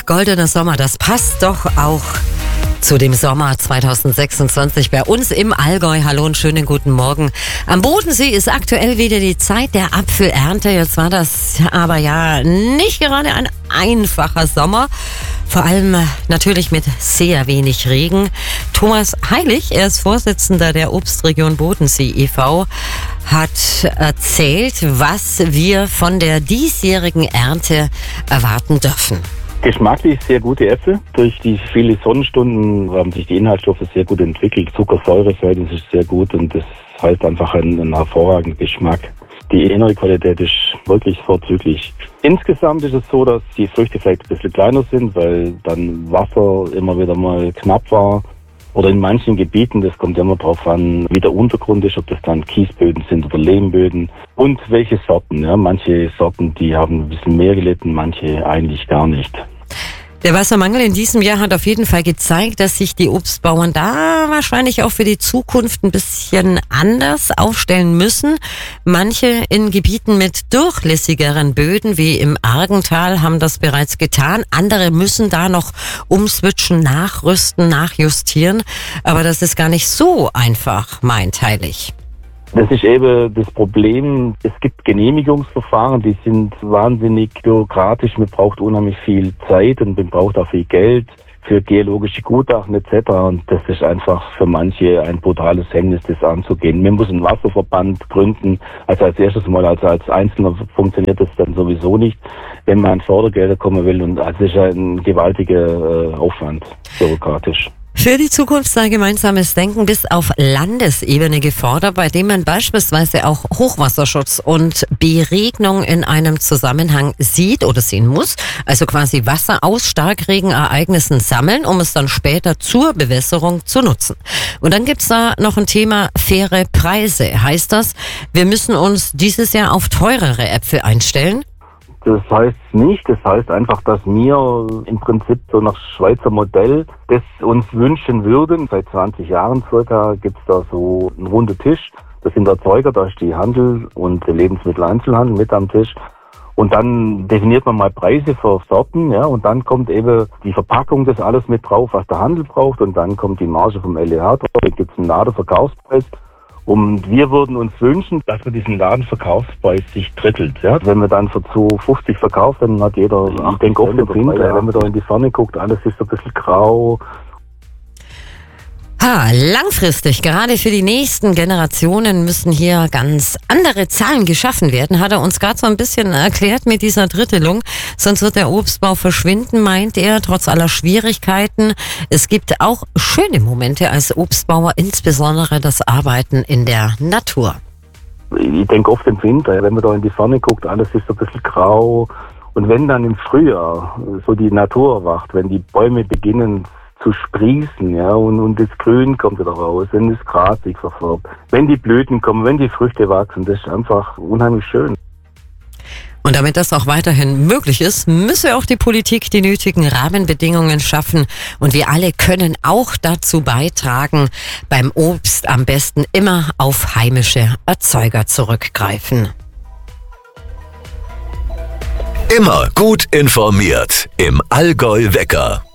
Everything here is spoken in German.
goldener Sommer, das passt doch auch zu dem Sommer 2026 bei uns im Allgäu. Hallo und schönen guten Morgen. Am Bodensee ist aktuell wieder die Zeit der Apfelernte. Jetzt war das aber ja nicht gerade ein einfacher Sommer. Vor allem natürlich mit sehr wenig Regen. Thomas Heilig, er ist Vorsitzender der Obstregion Bodensee e.V., hat erzählt, was wir von der diesjährigen Ernte erwarten dürfen. Geschmacklich sehr gute Äpfel. Durch die vielen Sonnenstunden haben sich die Inhaltsstoffe sehr gut entwickelt. Zucker-Säure-Verhältnis ist sehr gut und das heißt einfach ein hervorragender Geschmack. Die innere Qualität ist wirklich vorzüglich. Insgesamt ist es so, dass die Früchte vielleicht ein bisschen kleiner sind, weil dann Wasser immer wieder mal knapp war. Oder in manchen Gebieten, das kommt immer darauf an, wie der Untergrund ist, ob das dann Kiesböden sind oder Lehmböden. Und welche Sorten. Ja. Manche Sorten, die haben ein bisschen mehr gelitten, manche eigentlich gar nicht. Der Wassermangel in diesem Jahr hat auf jeden Fall gezeigt, dass sich die Obstbauern da wahrscheinlich auch für die Zukunft ein bisschen anders aufstellen müssen. Manche in Gebieten mit durchlässigeren Böden wie im Argental haben das bereits getan. Andere müssen da noch umswitchen, nachrüsten, nachjustieren. Aber das ist gar nicht so einfach, meint Heilig. Das ist eben das Problem. Es gibt Genehmigungsverfahren, die sind wahnsinnig bürokratisch. Man braucht unheimlich viel Zeit und man braucht auch viel Geld für geologische Gutachten etc. Und das ist einfach für manche ein brutales Hemmnis, das anzugehen. Man muss einen Wasserverband gründen. Also als erstes Mal, als Einzelner funktioniert das dann sowieso nicht, wenn man an Fördergelder kommen will. Und das ist ein gewaltiger Aufwand, bürokratisch. Für die Zukunft sei gemeinsames Denken bis auf Landesebene gefordert, bei dem man beispielsweise auch Hochwasserschutz und Beregnung in einem Zusammenhang sieht oder sehen muss. Also quasi Wasser aus Starkregenereignissen sammeln, um es dann später zur Bewässerung zu nutzen. Und dann gibt's da noch ein Thema faire Preise. Heißt das, wir müssen uns dieses Jahr auf teurere Äpfel einstellen? Das heißt nicht, das heißt einfach, dass wir im Prinzip so nach Schweizer Modell das uns wünschen würden. Seit 20 Jahren circa gibt's da so einen runden Tisch. Das sind Erzeuger, da ist die Handel und der Lebensmitteleinzelhandel mit am Tisch. Und dann definiert man mal Preise für Sorten, ja, und dann kommt eben die Verpackung, das alles mit drauf, was der Handel braucht, und dann kommt die Marge vom LEH drauf, dann gibt's einen Ladenverkaufspreis. Und wir würden uns wünschen, dass man diesen Ladenverkaufspreis sich drittelt. Ja? Wenn man dann für 2,50 verkauft, dann hat jeder, ich denke oft im Winter, wenn man da in die Ferne guckt, alles ist so ein bisschen grau. Langfristig, gerade für die nächsten Generationen müssen hier ganz andere Zahlen geschaffen werden, hat er uns gerade so ein bisschen erklärt mit dieser Drittelung. Sonst wird der Obstbau verschwinden, meint er, trotz aller Schwierigkeiten. Es gibt auch schöne Momente als Obstbauer, insbesondere das Arbeiten in der Natur. Ich denke oft im Winter, wenn man da in die Ferne guckt, alles ist so ein bisschen grau. Und wenn dann im Frühjahr so die Natur erwacht, wenn die Bäume beginnen zu sprießen, ja, und das Grün kommt wieder raus, wenn das Gras sich verfärbt, wenn die Blüten kommen, wenn die Früchte wachsen, das ist einfach unheimlich schön. Und damit das auch weiterhin möglich ist, müsse auch die Politik die nötigen Rahmenbedingungen schaffen. Und wir alle können auch dazu beitragen, beim Obst am besten immer auf heimische Erzeuger zurückgreifen. Immer gut informiert im Allgäu Wecker.